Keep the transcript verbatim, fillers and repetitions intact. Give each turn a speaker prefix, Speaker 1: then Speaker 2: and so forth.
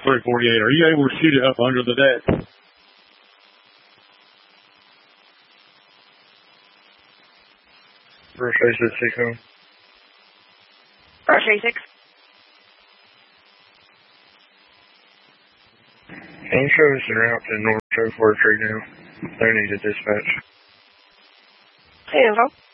Speaker 1: three forty-eight, are you able to shoot it up under the deck?
Speaker 2: Brush A six home.
Speaker 3: Brush A six.
Speaker 2: Can you show us the route to North Show for a tree now? They need a dispatch.
Speaker 3: Hey, info.